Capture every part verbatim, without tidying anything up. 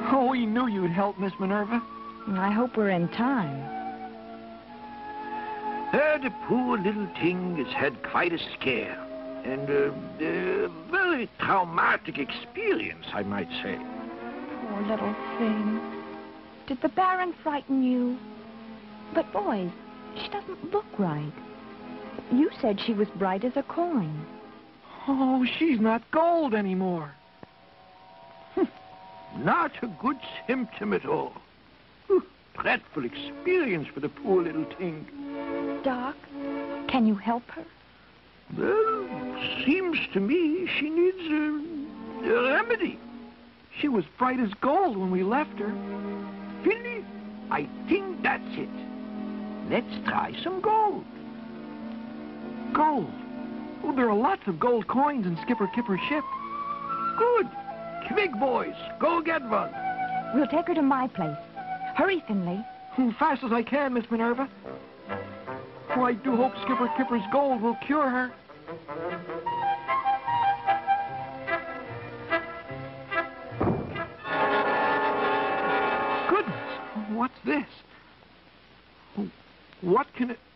Oh, we knew you'd help, Miss Minerva. I hope we're in time. Uh, the poor little thing has had quite a scare. And a uh, uh, very traumatic experience, I might say. Poor little thing. Did the Baron frighten you? But, boys, she doesn't look right. You said she was bright as a coin. Oh, she's not gold anymore. Not a good symptom at all. Whew, dreadful experience for the poor little thing. Doc, can you help her? Well, seems to me she needs a, a remedy. She was bright as gold when we left her. Finley, I think that's it. Let's try some gold. Gold? Oh, there are lots of gold coins in Skipper Kipper's ship. Good. Quick, boys. Go get one. We'll take her to my place. Hurry, Finley. As fast as I can, Miss Minerva. Oh, I do hope Skipper Kipper's gold will cure her. Goodness, what's this? What can it...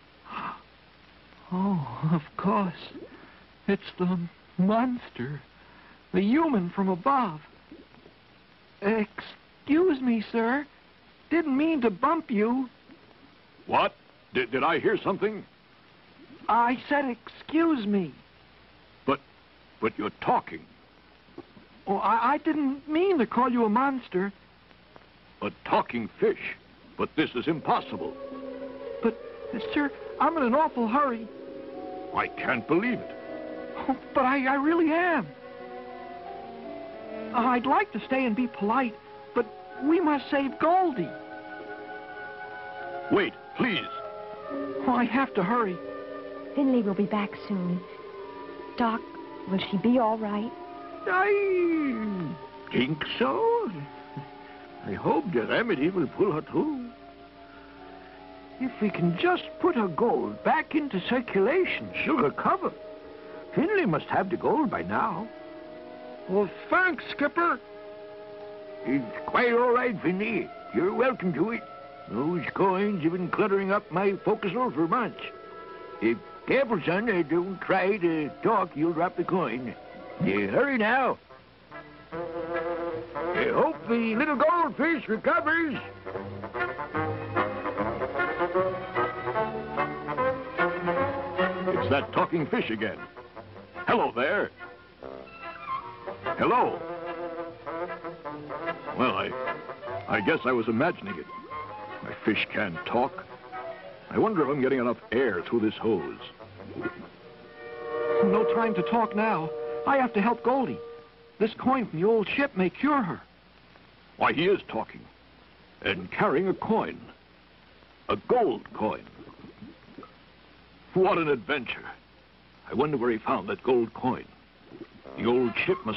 Oh, of course. It's the monster. The human from above. Excuse me, sir. Didn't mean to bump you. What? Did, did I hear something? I said excuse me. But, but you're talking. Oh, I, I didn't mean to call you a monster. A talking fish. But this is impossible. But, uh, sir, I'm in an awful hurry. I can't believe it. Oh, but I, I really am. Uh, I'd like to stay and be polite, but we must save Goldie. Wait, please. Oh, I have to hurry. Finley will be back soon. Doc, will she be all right? I think so. I hope the remedy will pull her through. If we can just put her gold back into circulation, she'll recover. Finley must have the gold by now. Well, thanks, Skipper. It's quite all right, Finley. You're welcome to it. Those coins have been cluttering up my forecastle for months. If careful, son, uh, don't try to talk, you'll drop the coin. Uh, hurry now. I hope the little goldfish recovers. It's that talking fish again. Hello there. Hello. Well, I... I guess I was imagining it. My fish can't talk. I wonder if I'm getting enough air through this hose. No time to talk now. I have to help Goldie. This coin from the old ship may cure her. Why, he is talking. And carrying a coin. A gold coin. What an adventure. I wonder where he found that gold coin. The old ship must